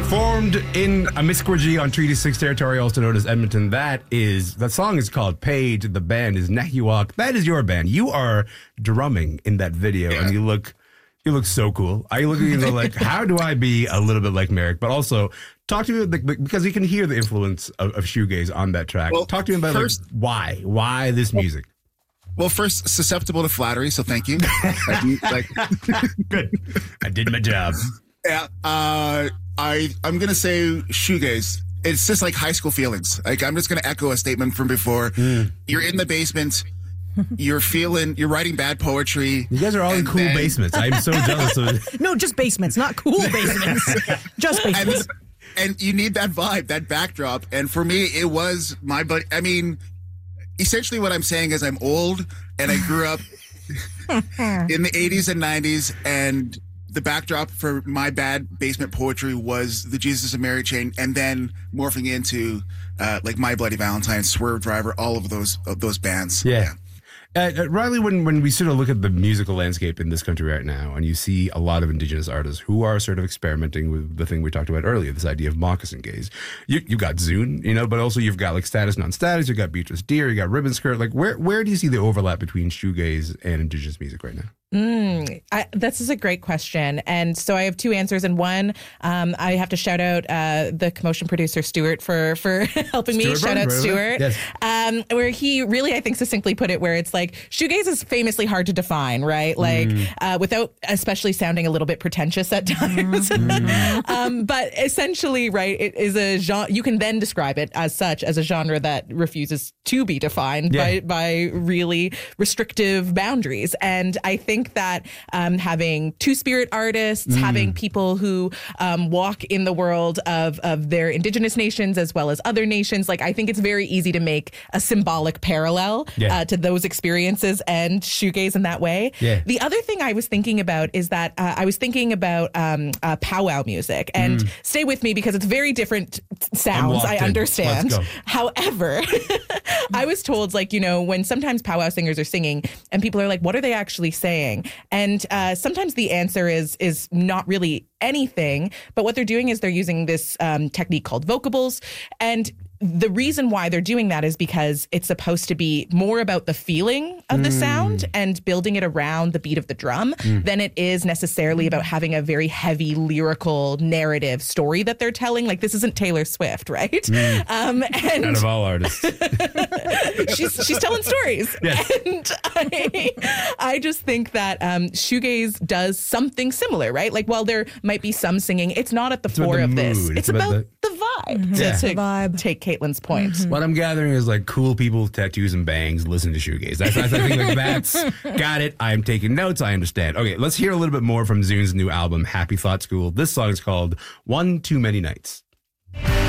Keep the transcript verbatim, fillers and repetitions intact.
Formed in Amisquaji on Treaty six territory, also known as Edmonton. That is, that song is called Page. The band is Nahiwak. That is your band. You are drumming in that video, yeah. and you look, you look so cool. I look at you and go like, how do I be a little bit like Merrick? But also, talk to me about the, because you can hear the influence of, of shoegaze on that track. Well, talk to me about first, like, why, why this music. Well, first, susceptible to flattery, so thank you. like, Good. I did my job. Yeah. Uh, I, I'm going to say shoegaze. It's just like high school feelings. Like, I'm just going to echo a statement from before. Mm. You're in the basement. You're feeling, you're writing bad poetry. You guys are all in cool then, basements. I'm so jealous of it. No, just basements, not cool basements. Just basements. And, and you need that vibe, that backdrop. And for me, it was my buddy. I mean, essentially what I'm saying is I'm old and I grew up in the eighties and nineties, and the backdrop for my bad basement poetry was the Jesus and Mary chain, and then morphing into uh, like My Bloody Valentine, Swerve Driver, all of those of those bands. Yeah. yeah. Uh, uh, Riley, when, when we sort of look at the musical landscape in this country right now, and you see a lot of Indigenous artists who are sort of experimenting with the thing we talked about earlier, this idea of moccasin gaze. You you got Zune, you know, but also you've got like Status Non-Status, you've got Beatrice Deer, you got Ribbon Skirt. Like, where where do you see the overlap between shoegaze and Indigenous music right now? Mm, I, this is a great question. And so I have two answers. And one, um, I have to shout out uh, the Commotion producer, Stuart, for, for helping Stuart me. Shout out, Stuart. Yes. Um, where he really, I think, succinctly put it, where it's like, shoegaze is famously hard to define, right? Like, mm. uh, without especially sounding a little bit pretentious at times. Mm. um, but essentially, right, it is a genre, you can then describe it as such, as a genre that refuses to be defined yeah. by, by really restrictive boundaries. And I think that um, having two-spirit artists, mm. having people who um, walk in the world of, of their Indigenous nations as well as other nations, like, I think it's very easy to make a symbolic parallel yeah. uh, to those experiences and shoegaze in that way. Yeah. The other thing I was thinking about is that uh, I was thinking about um, uh, powwow music, and mm. stay with me because it's very different sounds, I understand. However, I was told, like, you know, when sometimes powwow singers are singing and people are like, what are they actually saying? And uh, sometimes the answer is is not really anything, but what they're doing is they're using this um, technique called vocables. And the reason why they're doing that is because it's supposed to be more about the feeling of the mm. sound and building it around the beat of the drum mm. than it is necessarily about having a very heavy lyrical narrative story that they're telling. Like, this isn't Taylor Swift, right? Mm. Um, and out of all artists. she's she's telling stories. Yes. And I, I just think that um, shoegaze does something similar, right? Like, while there might be some singing, it's not at the it's fore the of mood. this. It's, it's about, about the, the vibe. Mm-hmm. To, Yeah. to the vibe. Take Caitlin's point. Mm-hmm. What I'm gathering is like cool people with tattoos and bangs listen to shoegaze. That's, that's I think like that's got it. I'm taking notes. I understand. Okay, let's hear a little bit more from Zune's new album, Happy Thought School. This song is called One Too Many Nights.